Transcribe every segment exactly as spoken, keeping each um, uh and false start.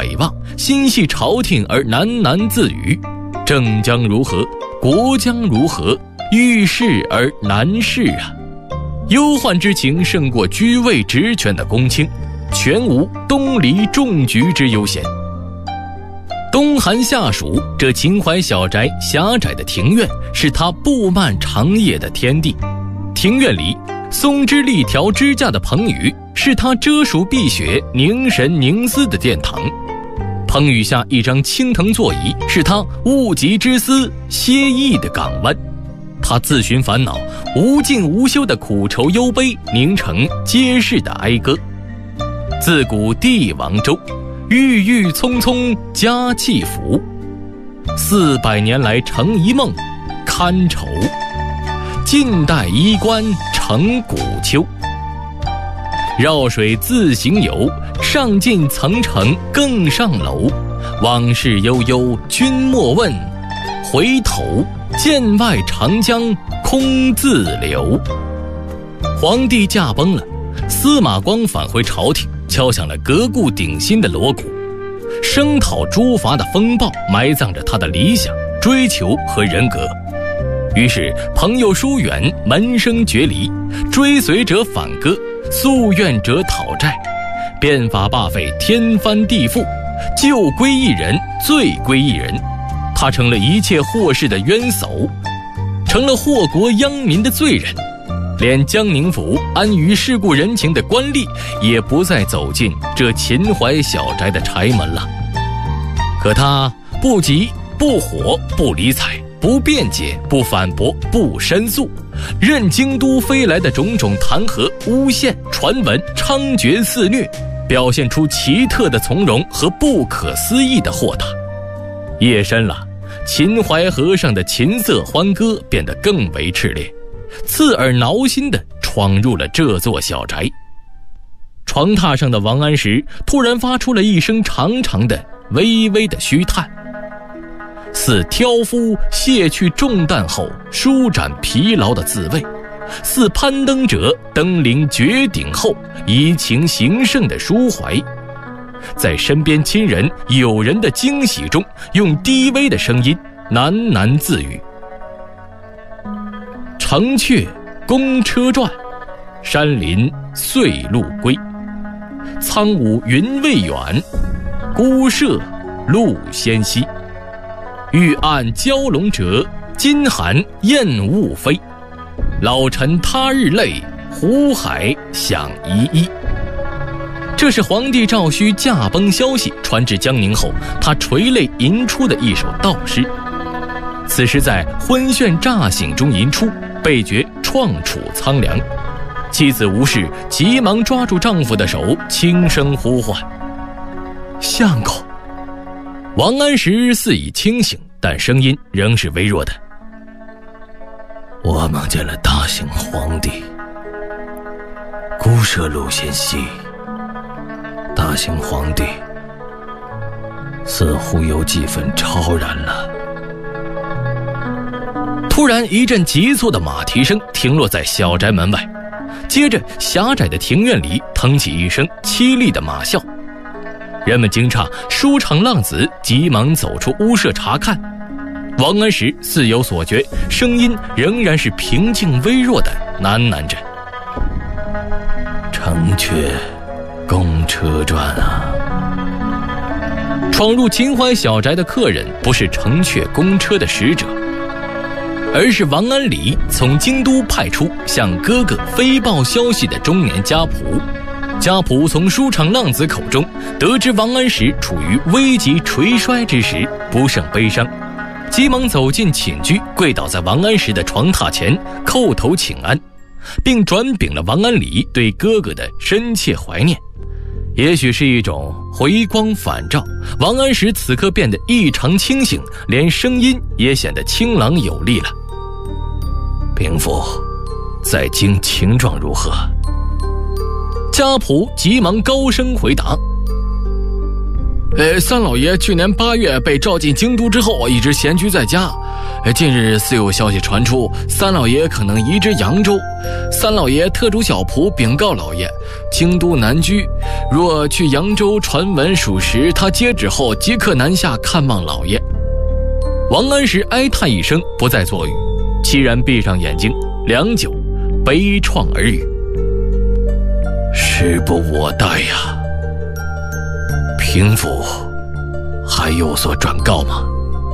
北望，心系朝廷而喃喃自语：政将如何？国将如何？遇事而难事啊！忧患之情胜过居位职权的公卿，全无东篱重局之悠闲。冬寒夏暑，这秦淮小宅狭窄的庭院是他布幔长夜的天地。庭院里松枝立条支架的棚宇是他遮暑避雪凝神凝思的殿堂。棚宇下一张青藤座椅是他物极之思歇意的港湾。他自寻烦恼无尽无休的苦愁忧悲凝成皆是的哀歌。自古帝王州，郁郁葱葱佳气浮，四百年来成一梦，堪愁。近代衣冠成古丘，绕水自行游，上进层层更上楼。往事悠悠君莫问，回头剑外长江空自流。皇帝驾崩了，司马光返回朝廷，敲响了革故鼎新的锣鼓。声讨诛伐的风暴埋葬着他的理想、追求和人格。于是朋友疏远，门生决离，追随者反戈，诉愿者讨债，变法罢废，天翻地覆，救归一人，罪归一人。他成了一切祸事的冤首，成了祸国殃民的罪人。连江宁府安于世故人情的官吏也不再走进这秦淮小宅的柴门了。可他不急不火不理睬，不辩解不反驳不申诉，任京都飞来的种种弹劾诬陷传闻猖獗肆虐，表现出奇特的从容和不可思议的豁达。夜深了，秦淮河上的琴瑟欢歌变得更为炽烈，刺耳挠心地闯入了这座小宅。床榻上的王安石突然发出了一声长长的微微的虚叹，似挑夫卸去重担后舒展疲劳的滋味，似攀登者登临绝顶后怡情形胜的抒怀。在身边亲人友人的惊喜中，用低微的声音喃喃自语：城阙公车转，山林岁路归。苍梧云未远，孤舍路先稀。玉案蛟龙折，金寒雁雾飞。老臣他日泪，湖海响依依。这是皇帝赵顼驾崩消息传至江宁后，他垂泪吟出的一首悼诗。此时在昏眩乍醒中吟出，倍觉创楚苍凉。妻子吴氏急忙抓住丈夫的手，轻声呼唤：相公。王安石似已清醒，但声音仍是微弱的： 我梦见了大行皇帝，孤舍路先稀。大行皇帝似乎有几分超然了。 突然一阵急促的马蹄声停落在小宅门外，接着狭窄的庭院里腾起一声凄厉的马啸。人们惊诧，舒长浪子急忙走出屋舍查看。王安石似有所觉，声音仍然是平静微弱的喃喃着： 城阙公车转啊。 闯入秦淮小宅的客人不是城阙公车的使者，而是王安礼从京都派出向哥哥飞报消息的中年家仆。家仆从舒长浪子口中得知王安石处于危急垂衰之时，不胜悲伤，急忙走进寝居，跪倒在王安石的床榻前，叩头请安，并转禀了王安礼对哥哥的深切怀念。也许是一种回光返照，王安石此刻变得异常清醒，连声音也显得清朗有力了。 禀父，在京情状如何？ 家仆急忙高声回答： 呃，三老爷去年八月被召进京都之后，一直闲居在家。呃，近日似有消息传出，三老爷可能移至扬州。三老爷特嘱小仆禀告老爷，京都难居，若去扬州传闻属实，他接旨后即刻南下看望老爷。王安石哀叹一声，不再作语，凄然闭上眼睛，良久，悲怆而语： 时不我待呀。平府还有所转告吗？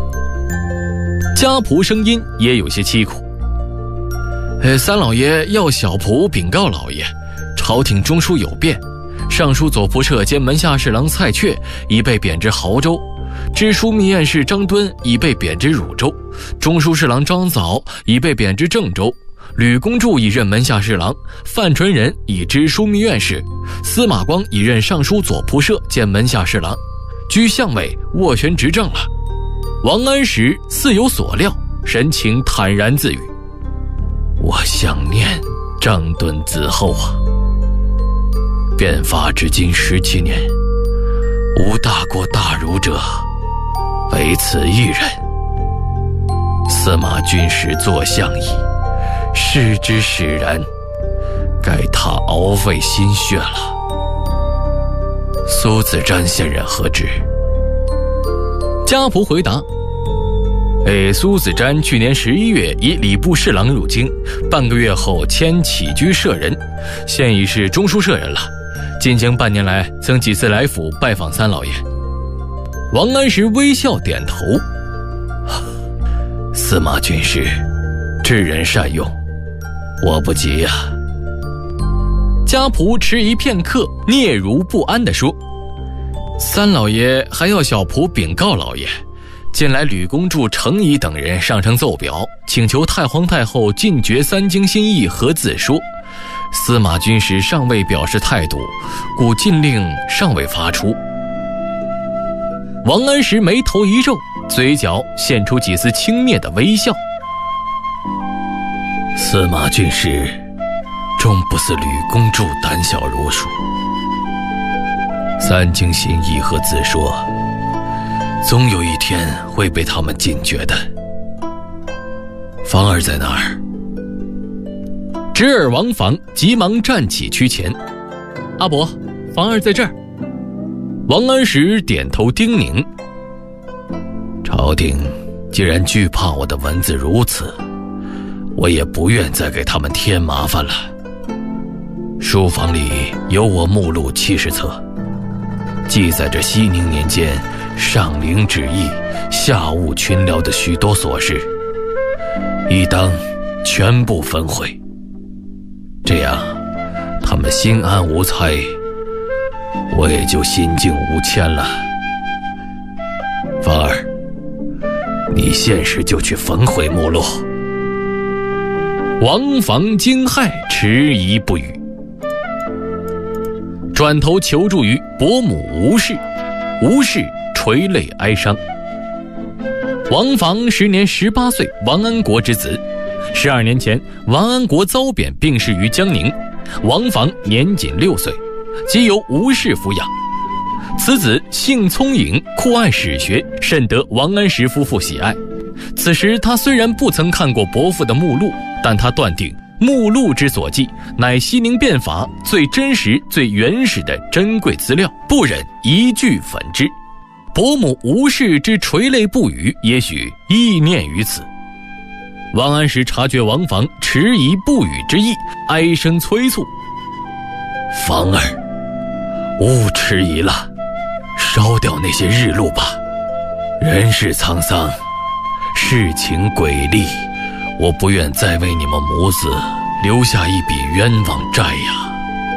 家仆声音也有些凄苦。呃，三老爷要小仆禀告老爷，朝廷中书有变，尚书左仆射兼门下侍郎蔡确已被贬至亳州，知枢密院事张敦已被贬至汝州，中书侍郎张藻已被贬至郑州，吕公著已任门下侍郎，范纯仁已知枢密院事，司马光已任尚书左仆射兼门下侍郎，居相位，斡旋执政了。王安石似有所料，神情坦然自语： 我想念张敦子厚啊！变法至今十七年，无大过大儒者，唯此一人。司马军师作相矣，事之使然，该他熬费心血了。苏子瞻现任何职？ 家仆回答：哎，苏子瞻去年十一月以礼部侍郎入京，半个月后迁起居舍人，现已是中书舍人了。进京半年来，曾几次来府拜访三老爷。王安石微笑点头： 司马军师知人善用，我不急呀、啊。 家仆迟疑片刻，嗫嚅不安地说：三老爷还要小仆禀告老爷，近来吕公著、程颐等人上呈奏表，请求太皇太后禁绝三经新义和自说。司马军师尚未表示态度，故禁令尚未发出。王安石眉头一皱，嘴角现出几丝轻蔑的微笑。 司马军师终不似吕公著胆小如鼠，三经新义和自说总有一天会被他们禁绝的。房儿在哪儿？ 侄儿王房急忙站起趋前：阿伯，房儿在这儿。王安石点头叮咛： 朝廷既然惧怕我的文字如此，我也不愿再给他们添麻烦了。书房里有我目录七十册，记载着熙宁年间上陵旨意、下务群僚的许多琐事，应当全部焚毁。这样，他们心安无猜，我也就心静无牵了。芳儿，你现时就去焚毁目录。 王房惊骇，迟疑不语，转头求助于伯母吴氏。吴氏垂泪哀伤。王房时年十八岁，王安国之子。十二年前，王安国遭贬病逝于江宁，王房年仅六岁，即由吴氏抚养。此子性聪颖，酷爱史学，甚得王安石夫妇喜爱。此时他虽然不曾看过伯父的目录，但他断定目录之所记乃熙宁变法最真实、最原始的珍贵资料，不忍一句粉之。伯母吴氏之垂泪不语，也许意念于此。王安石察觉王房迟疑不语之意，哀声催促： 房儿，勿迟疑了，烧掉那些日录吧。人世沧桑，世情诡谲，我不愿再为你们母子留下一笔冤枉债呀。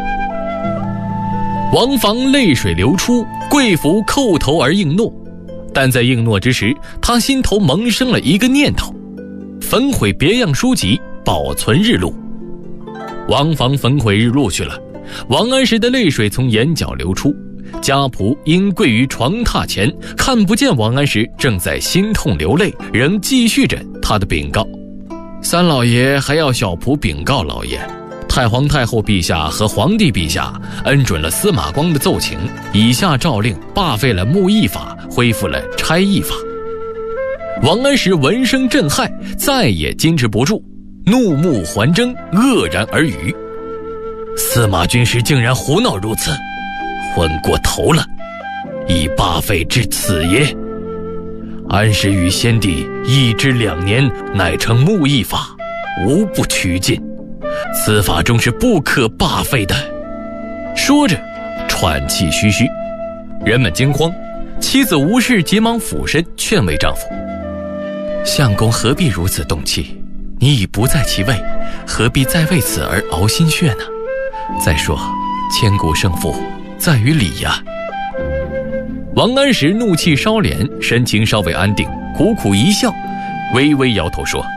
王房泪水流出，跪伏叩头而应诺。但在应诺之时，他心头萌生了一个念头：焚毁别样书籍，保存日录。王房焚毁日录去了，王安石的泪水从眼角流出。家仆因跪于床榻前，看不见王安石正在心痛流泪，仍继续着他的禀告。三老爷还要小仆禀告老爷， 太皇太后陛下和皇帝陛下恩准了司马光的奏请，以下诏令罢废了木役法，恢复了差役法。王安石闻声震骇，再也坚持不住，怒目环睁，愕然而语：司马军师竟然胡闹如此，昏过头了，以罢废至此也。安石与先帝议之两年，乃成木役法，无不趋近，此法中是不可罢废的。说着喘气吁吁，人们惊慌，妻子吴氏急忙俯身劝慰丈夫：相公何必如此动气？你已不在其位，何必再为此而熬心血呢？再说千古胜负在于理呀。王安石怒气稍敛，神情稍微安定，苦苦一笑，微微摇头说：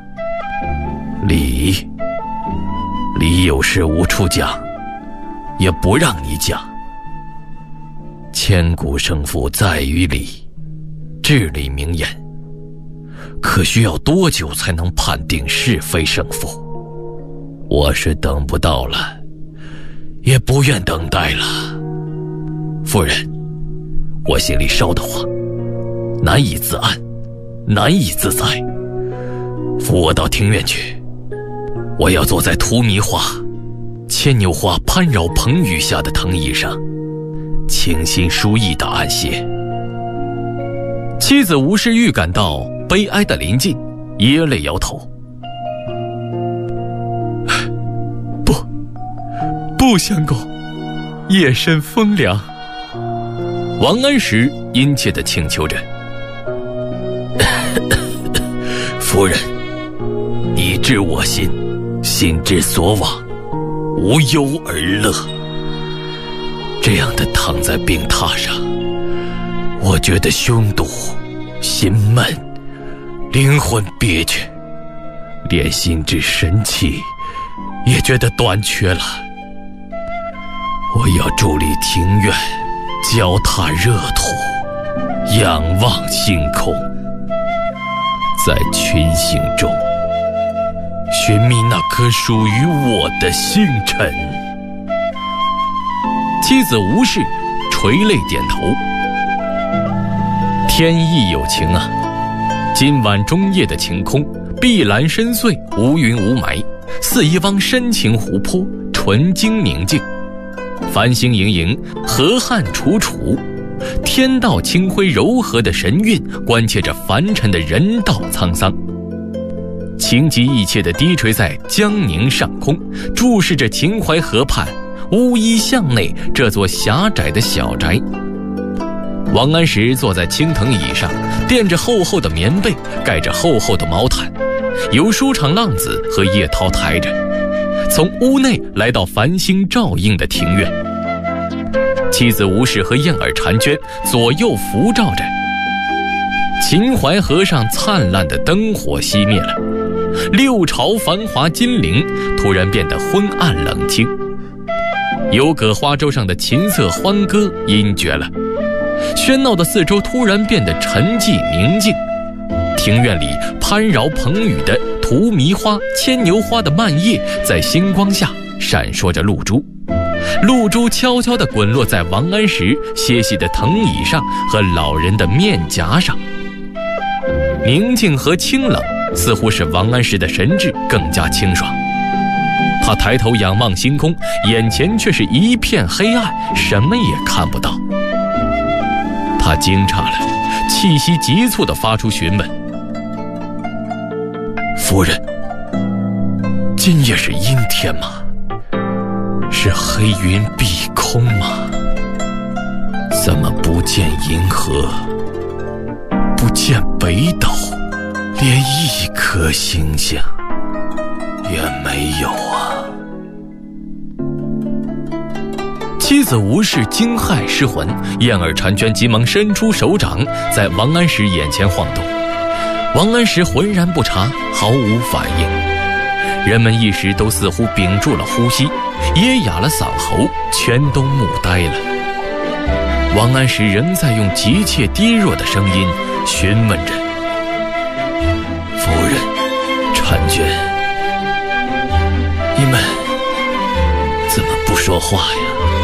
理理有事无处讲，也不让你讲。千古胜负在于理，至理名言，可需要多久才能判定是非胜负？我是等不到了，也不愿等待了。夫人，我心里烧得慌，难以自安，难以自在。扶我到庭院去，我要坐在荼蘼花、牵牛花攀绕蓬雨下的藤椅上，清心舒逸地安歇。妻子吴氏预感到悲哀的临近，噎泪摇头：不不，相公，夜深风凉。王安石殷切地请求着：夫人，你知我心，心之所往，无忧而乐。这样的躺在病榻上，我觉得胸堵、心闷、灵魂憋屈，连心之神气也觉得短缺了。我要伫立庭院，脚踏热土，仰望星空，在群星中寻觅那颗属于我的星辰。妻子吴氏垂泪点头：天意有情啊！今晚中夜的晴空，碧蓝深邃，无云无霾，似一汪深情湖泊，纯净宁静。繁星盈盈，河汉楚楚，天道清辉柔和的神韵关切着凡尘的人道沧桑。情急意切地低垂在江宁上空，注视着秦淮河畔乌衣巷内这座狭窄的小宅。王安石坐在青藤椅上，垫着厚厚的棉被，盖着厚厚的毛毯，由舒场浪子和叶涛抬着，从屋内来到繁星照映的庭院。妻子吴氏和燕儿婵娟左右扶照着，秦淮河上灿烂的灯火熄灭了，六朝繁华金陵突然变得昏暗冷清，游葛花洲上的琴瑟欢歌音绝了，喧闹的四周突然变得沉寂宁静。庭院里攀绕蓬雨的荼蘼花、牵牛花的蔓叶在星光下闪烁着露珠，露珠悄悄地滚落在王安石歇息的藤椅上和老人的面颊上。宁静和清冷似乎使王安石的神志更加清爽。他抬头仰望星空，眼前却是一片黑暗，什么也看不到。他惊诧了，气息急促地发出询问：夫人，今夜是阴天吗？是黑云蔽空吗？怎么不见银河，不见北斗，连一颗星星也没有啊！妻子吴氏惊骇失魂，燕儿婵娟急忙伸出手掌，在王安石眼前晃动。王安石浑然不察，毫无反应。人们一时都似乎屏住了呼吸，噎哑了嗓喉，全都目呆了。王安石仍在用急切低弱的声音询问着：夫人，婵娟，你们说话呀。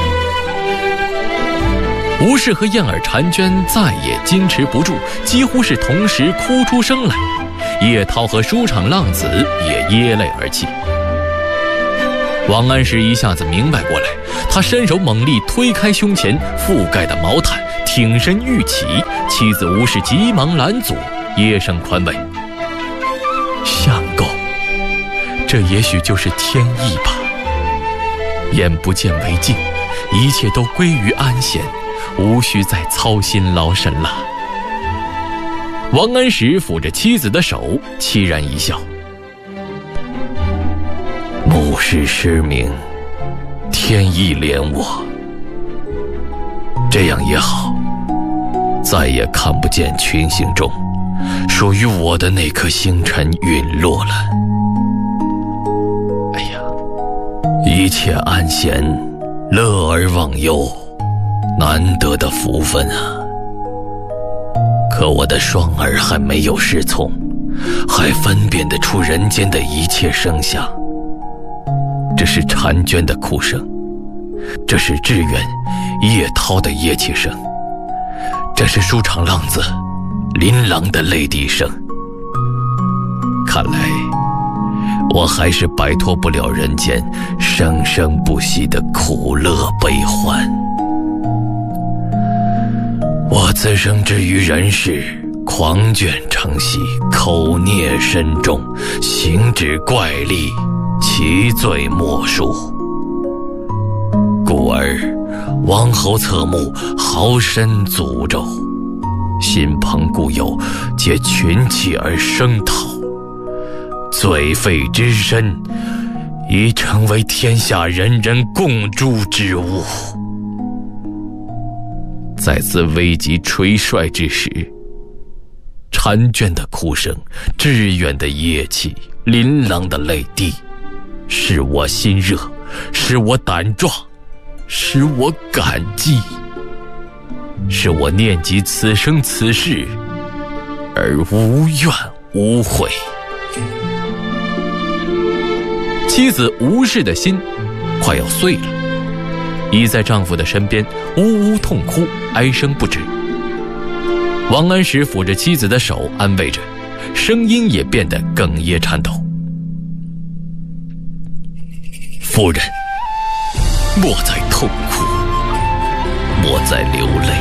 吴氏和燕儿婵娟再也矜持不住，几乎是同时哭出声来。叶涛和书场浪子也噎泪而泣。王安石一下子明白过来，他伸手猛力推开胸前覆盖的毛毯，挺身欲起，妻子吴氏急忙拦阻，耶声宽慰：相公，这也许就是天意吧。眼不见为净，一切都归于安闲，无需再操心劳神了。王安石抚着妻子的手，凄然一笑： 目视失明，天意怜我。这样也好，再也看不见群星中属于我的那颗星辰陨落了。哎呀，一切安闲，乐而忘忧，难得的福分啊！可我的双耳还没有失聪，还分辨得出人间的一切声响。这是婵娟的哭声，这是志远、叶涛的噎泣声，这是书场浪子琳琅的泪滴声。看来我还是摆脱不了人间生生不息的苦乐悲欢。我此生之于人世，狂卷成习，口孽深重，行止怪力，其罪莫属。故而王侯侧目，豪绅诅咒，亲朋故友皆群起而声讨，罪废之身已成为天下人人共诛之物。在此危急垂衰之时，婵娟的哭声，志远的噎泣，琳琅的泪滴，使我心热，使我胆壮，使我感激，使我念及此生此世而无怨无悔。妻子吴氏的心快要碎了，倚在丈夫的身边，呜呜痛哭，哀声不止。王安石抚着妻子的手安慰着，声音也变得哽咽颤抖：夫人，莫再痛哭，莫再流泪。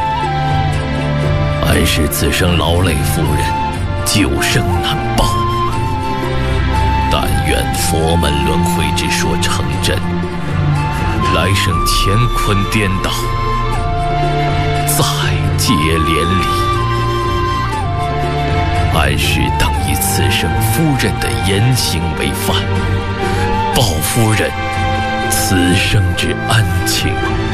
安石此生劳累夫人，久生难报。但愿佛门轮回之说成真，来生乾坤颠倒，再结连理。安石当以此生夫人的言行为范，报夫人此生之恩情。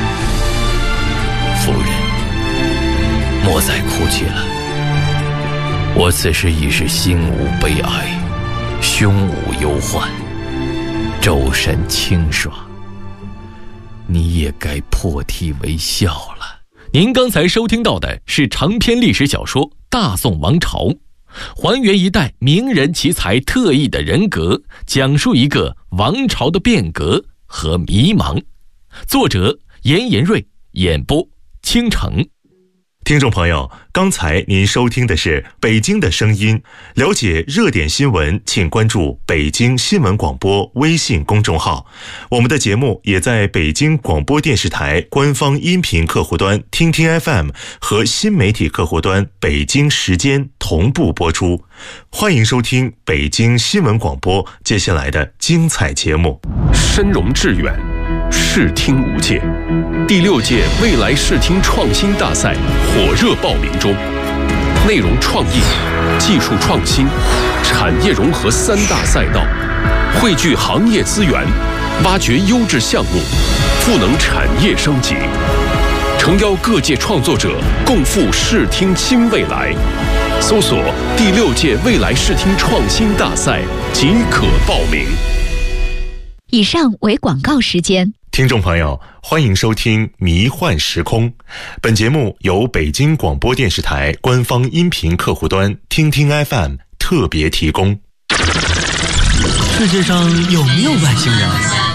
夫人，莫再哭泣了。我此时已是心无悲哀，胸无忧患，周身清爽，你也该破涕为笑了。您刚才收听到的是长篇历史小说《大宋王朝》，还原一代名人奇才特异的人格，讲述一个王朝的变革和迷茫。作者严延瑞，演播倾城。 听众朋友，刚才您收听的是北京的声音。了解热点新闻，请关注北京新闻广播微信公众号。我们的节目也在北京广播电视台官方音频客户端听听 F M 和新媒体客户端北京时间同步播出。欢迎收听北京新闻广播接下来的精彩节目。 深融致远，视听无界。第六届未来视听创新大赛火热报名中，内容创意、技术创新、产业融合三大赛道，汇聚行业资源，挖掘优质项目，赋能产业升级，诚邀各界创作者共赴视听新未来。搜索第六届未来视听创新大赛即可报名。 以上为广告时间。 听众朋友，欢迎收听《迷幻时空》。本节目由北京广播电视台官方音频客户端听听 F M 特别提供。 世界上有没有外星人？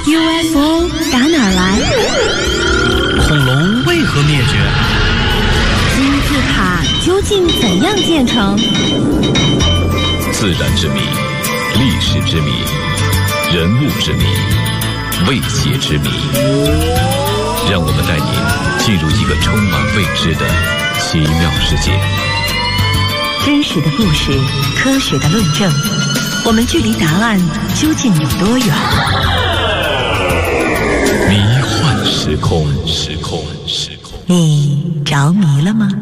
U F O 打哪儿来？ 恐龙为何灭绝？ 金字塔究竟怎样建成？ 自然之谜，历史之谜，人物之谜，未解之谜。让我们带您进入一个充满未知的奇妙世界。 真实的故事，科学的论证，我们距离答案究竟有多远？ 迷幻时空，时空，时空。 你着迷了吗？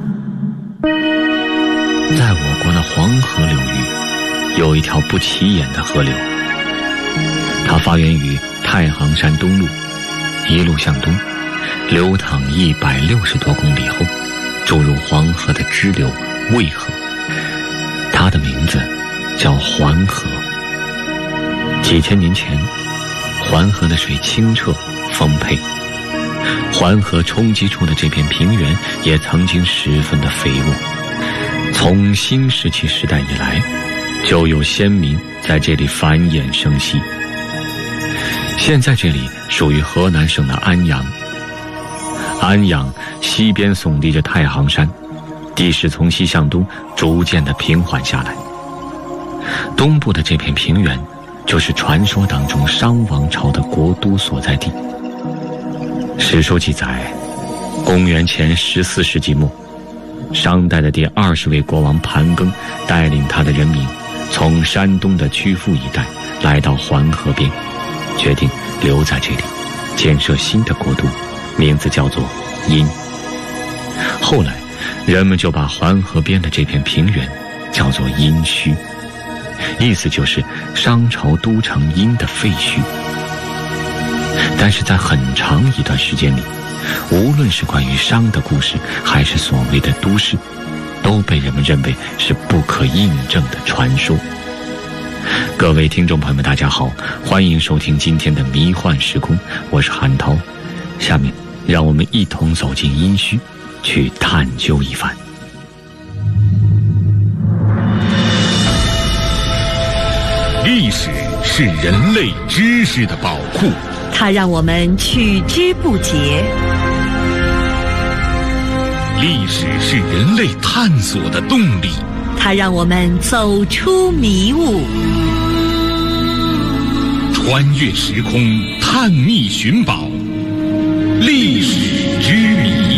在我国的黄河流域，有一条不起眼的河流，它发源于太行山东麓，一路向东，流淌一百六十多公里后，注入黄河的支流渭河。它的名字叫环河。几千年前，环河的水清澈丰沛，环河冲击出的这片平原也曾经十分的肥沃。从新石器时代以来，就有先民在这里繁衍生息。现在这里属于河南省的安阳。安阳西边耸立着太行山，地势从西向东逐渐的平缓下来。东部的这片平原就是传说当中商王朝的国都所在地。史书记载，公元前十四世纪末，商代的第二十位国王盘庚带领他的人民从山东的曲阜一带来到环河边，决定留在这里建设新的国都，名字叫做殷。后来人们就把环河边的这片平原叫做殷墟，意思就是商朝都城殷的废墟。但是在很长一段时间里，无论是关于商的故事，还是所谓的都市，都被人们认为是不可印证的传说。各位听众朋友们，大家好，欢迎收听今天的迷幻时空，我是韩涛。下面让我们一同走进殷墟，去探究一番。 历史是人类知识的宝库， 它让我们取之不竭。 历史是人类探索的动力， 它让我们走出迷雾。 穿越时空，探秘寻宝，历史之谜。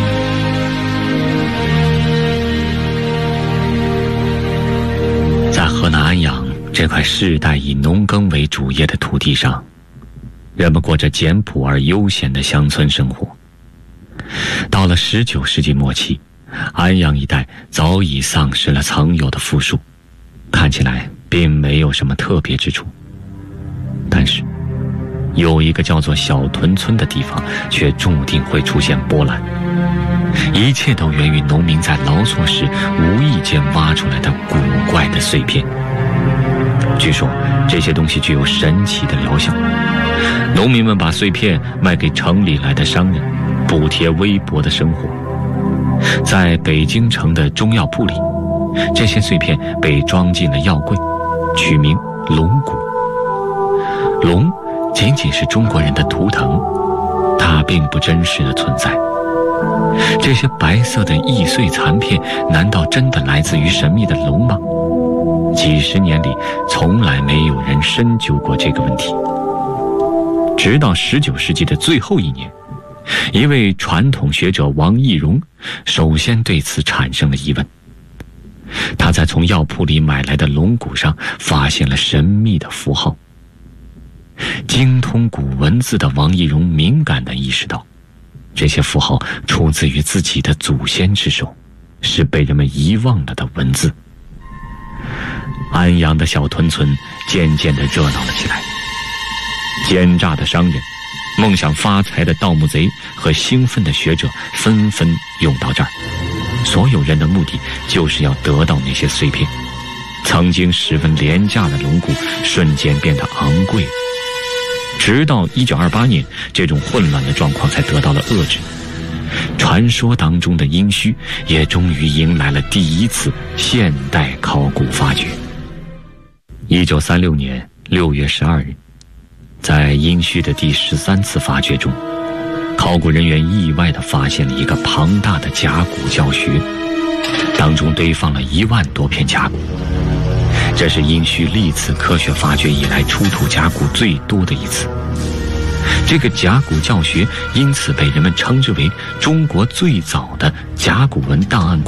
在河南安阳这块世代以农耕为主业的土地上，人们过着简朴而悠闲的乡村生活。到了十九世纪末期，安阳一带早已丧失了曾有的富庶，看起来并没有什么特别之处。但是有一个叫做小屯村的地方却注定会出现波澜，一切都源于农民在劳作时无意间挖出来的古怪的碎片。据说这些东西具有神奇的疗效，农民们把碎片卖给城里来的商人，补贴微薄的生活。在北京城的中药铺里，这些碎片被装进了药柜，取名龙骨。龙仅仅是中国人的图腾，它并不真实的存在。这些白色的易碎残片，难道真的来自于神秘的龙吗？几十年里从来没有人深究过这个问题。直到十九世纪的最后一年，一位传统学者王懿荣首先对此产生了疑问。他在从药铺里买来的龙骨上发现了神秘的符号。精通古文字的王懿荣敏感地意识到，这些符号出自于自己的祖先之手，是被人们遗忘了的文字。安阳的小屯村渐渐地热闹了起来，奸诈的商人、梦想发财的盗墓贼和兴奋的学者纷纷涌到这儿，所有人的目的就是要得到那些碎片。曾经十分廉价的龙骨瞬间变得昂贵，直到一九二八年，这种混乱的状况才得到了遏制。传说当中的殷墟也终于迎来了第一次现代考古发掘。一九三六年六月十二日， 在殷墟的第十三次发掘中，考古人员意外地发现了一个庞大的甲骨教学，当中堆放了一万多片甲骨。这是殷墟历次科学发掘以来出土甲骨最多的一次。这个甲骨教学因此被人们称之为中国最早的甲骨文档案馆。